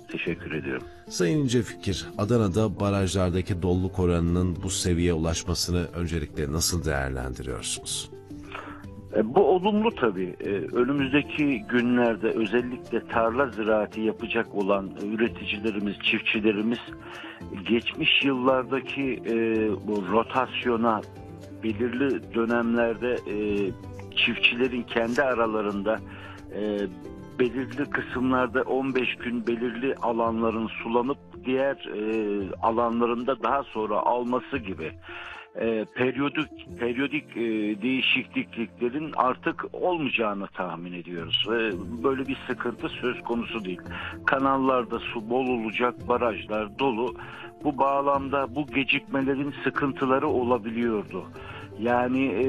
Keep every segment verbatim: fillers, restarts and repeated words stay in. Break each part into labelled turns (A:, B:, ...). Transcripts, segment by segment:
A: Teşekkür ediyorum.
B: Sayın İncefikir, Adana'da barajlardaki doluluk oranının bu seviyeye ulaşmasını öncelikle nasıl değerlendiriyorsunuz?
A: E, Bu olumlu tabii. E, Önümüzdeki günlerde özellikle tarla ziraati yapacak olan üreticilerimiz, çiftçilerimiz geçmiş yıllardaki e, bu rotasyona belirli dönemlerde e, çiftçilerin kendi aralarında e, belirli kısımlarda on beş gün belirli alanların sulanıp diğer e, alanlarında daha sonra alması gibi e, periyodik periyodik e, değişikliklerin artık olmayacağını tahmin ediyoruz. E, böyle bir sıkıntı söz konusu değil. Kanallarda su bol olacak, barajlar dolu. Bu bağlamda bu gecikmelerin sıkıntıları olabiliyordu. Yani e,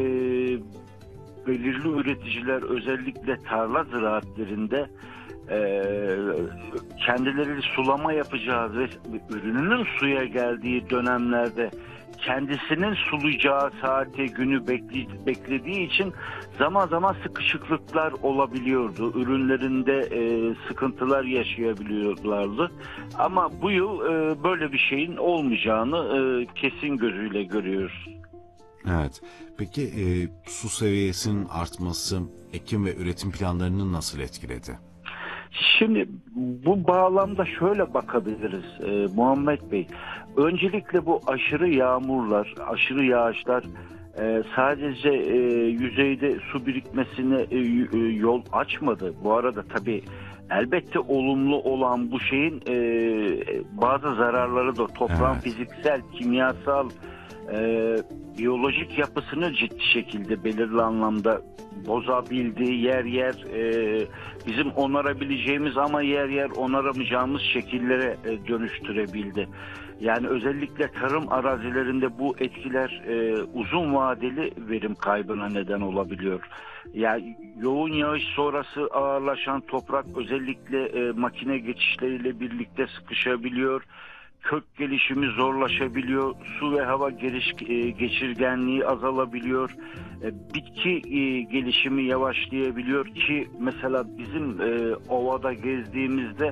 A: belirli üreticiler özellikle tarla ziraatlerinde e, kendileri sulama yapacağı ve ürününün suya geldiği dönemlerde kendisinin sulayacağı saati günü bekle, beklediği için zaman zaman sıkışıklıklar olabiliyordu. Ürünlerinde e, sıkıntılar yaşayabiliyorlardı. Ama bu yıl e, böyle bir şeyin olmayacağını e, kesin gözüyle görüyoruz.
B: Evet. Peki e, su seviyesinin artması ekim ve üretim planlarını nasıl etkiledi?
A: Şimdi bu bağlamda şöyle bakabiliriz e, Muhammed Bey. Öncelikle bu aşırı yağmurlar, aşırı yağışlar e, sadece e, yüzeyde su birikmesine e, e, yol açmadı. Bu arada tabii elbette olumlu olan bu şeyin e, bazı zararları da toprağın
B: Evet.
A: fiziksel, kimyasal, e, biyolojik yapısını ciddi şekilde belirli anlamda bozabildiği yer yer e, bizim onarabileceğimiz ama yer yer onaramayacağımız şekillere e, dönüştürebildi. Yani özellikle tarım arazilerinde bu etkiler e, uzun vadeli verim kaybına neden olabiliyor. Yani yoğun yağış sonrası ağırlaşan toprak özellikle e, makine geçişleriyle birlikte sıkışabiliyor. Kök gelişimi zorlaşabiliyor, su ve hava geliş, e, geçirgenliği azalabiliyor, e, bitki e, gelişimi yavaşlayabiliyor ki mesela bizim e, ovada gezdiğimizde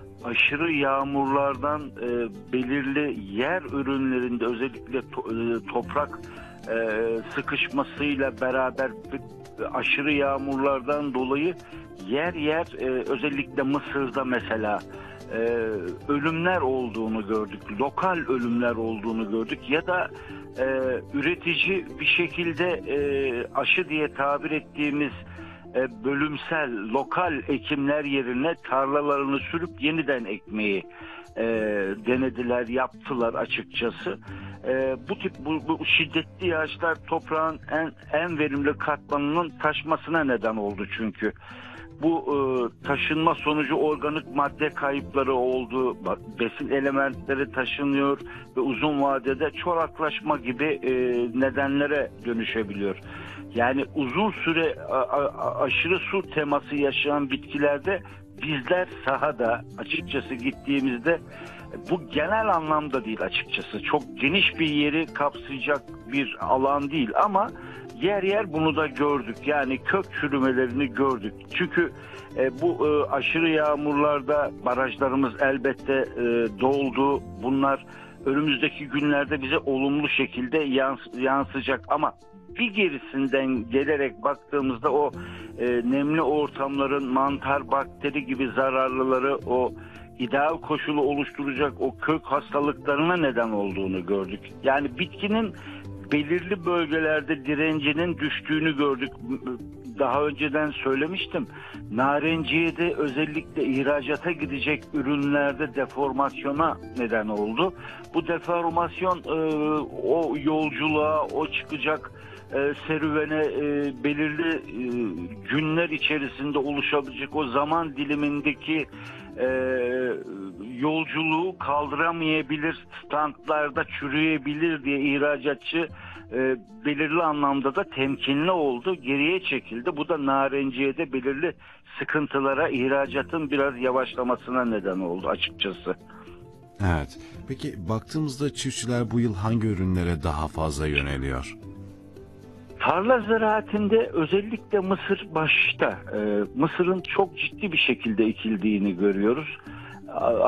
A: aşırı yağmurlardan e, belirli yer ürünlerinde özellikle to, e, toprak e, sıkışmasıyla beraber aşırı yağmurlardan dolayı yer yer e, özellikle Mısır'da mesela e, ölümler olduğunu gördük. Lokal ölümler olduğunu gördük ya da e, üretici bir şekilde e, aşı diye tabir ettiğimiz e, bölümsel lokal ekimler yerine tarlalarını sürüp yeniden ekmeyi e, denediler, yaptılar açıkçası. E, bu tip bu, bu şiddetli yağışlar toprağın en en verimli katmanının taşmasına neden oldu çünkü. Bu e, taşınma sonucu organik madde kayıpları oldu, besin elementleri taşınıyor ve uzun vadede çoraklaşma gibi e, nedenlere dönüşebiliyor. Yani uzun süre a, a, aşırı su teması yaşayan bitkilerde bizler sahada açıkçası gittiğimizde bu genel anlamda değil açıkçası. Çok geniş bir yeri kapsayacak bir alan değil ama yer yer bunu da gördük. Yani kök çürümelerini gördük. Çünkü e, bu e, aşırı yağmurlarda barajlarımız elbette e, doldu. Bunlar önümüzdeki günlerde bize olumlu şekilde yans yansıyacak ama bir gerisinden gelerek baktığımızda o e, nemli ortamların mantar, bakteri gibi zararlıları o ideal koşulu oluşturacak o kök hastalıklarına neden olduğunu gördük. Yani bitkinin belirli bölgelerde direncinin düştüğünü gördük. Daha önceden söylemiştim. Narenciyede özellikle ihracata gidecek ürünlerde deformasyona neden oldu. Bu deformasyon e, o yolculuğa, o çıkacak e, serüvene e, belirli e, günler içerisinde oluşabilecek o zaman dilimindeki e, yolculuğu kaldıramayabilir, standlarda çürüyebilir diye ihracatçı e, belirli anlamda da temkinli oldu, geriye çekildi. Bu da narenciyede belirli sıkıntılara, ihracatın biraz yavaşlamasına neden oldu açıkçası.
B: Evet. Peki baktığımızda çiftçiler bu yıl hangi ürünlere daha fazla yöneliyor?
A: Tarla ziraatinde özellikle mısır başta, e, mısırın çok ciddi bir şekilde ekildiğini görüyoruz.